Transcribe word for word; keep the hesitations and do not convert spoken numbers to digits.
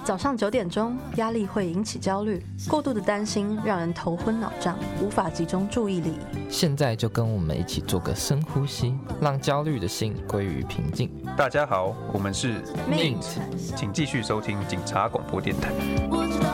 早上九点钟，压力会引起焦虑，过度的担心让人头昏脑胀，无法集中注意力。 现在就跟我们一起做个深呼吸，让焦虑的心归于平静。 大家好，我们是 Mint， 请继续收听警察广播电台。 我知道